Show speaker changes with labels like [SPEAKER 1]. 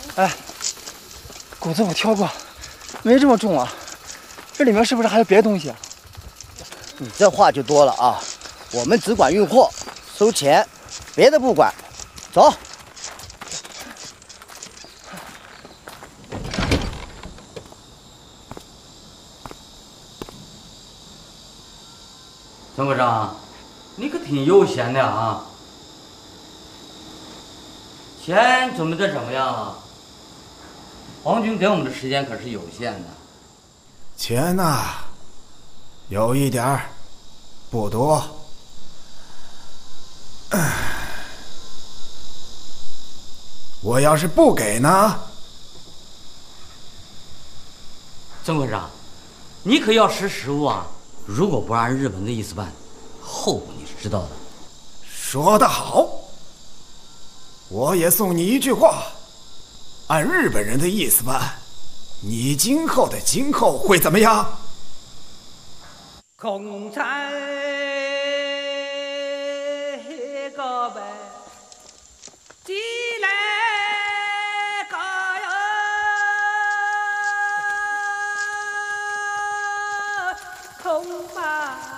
[SPEAKER 1] 哎，谷子我挑过，没这么重啊。这里面是不是还有别的东西啊？
[SPEAKER 2] 你这话就多了啊！我们只管运货、收钱，别的不管。走。
[SPEAKER 3] 曾科长，你可挺悠闲的啊！钱准备的怎么样了？皇军给我们的时间可是有限的。
[SPEAKER 4] 钱呐，有一点儿，不多。我要是不给呢？
[SPEAKER 3] 曾科长，你可要识时务啊！如果不按日本的意思办，后果你是知道的。
[SPEAKER 4] 说得好，我也送你一句话：按日本人的意思办，你今后的今后会怎么样？
[SPEAKER 5] 共产告白，既来高哟，恐怕。